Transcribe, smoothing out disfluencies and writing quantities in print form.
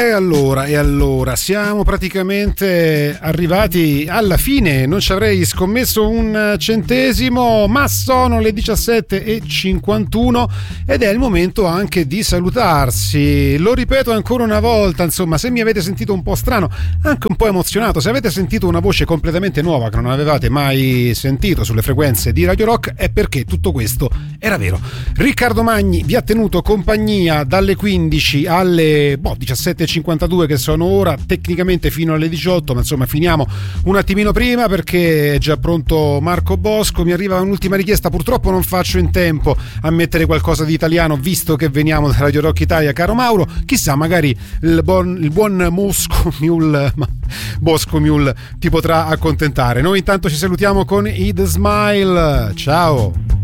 E allora, siamo praticamente arrivati alla fine, non ci avrei scommesso un centesimo, ma sono le 17:51 ed è il momento anche di salutarsi. Lo ripeto ancora una volta, insomma, se mi avete sentito un po' strano, anche un po' emozionato, se avete sentito una voce completamente nuova che non avevate mai sentito sulle frequenze di Radio Rock, è perché tutto questo era vero. Riccardo Magni vi ha tenuto compagnia dalle 15 alle 17:52 che sono ora, tecnicamente fino alle 18, ma insomma finiamo un attimino prima perché è già pronto Marco Bosco. Mi arriva un'ultima richiesta, purtroppo non faccio in tempo a mettere qualcosa di italiano visto che veniamo da Radio Rock Italia, caro Mauro, chissà magari il buon Bosco Mule ti potrà accontentare. Noi intanto ci salutiamo con Id Smile, ciao.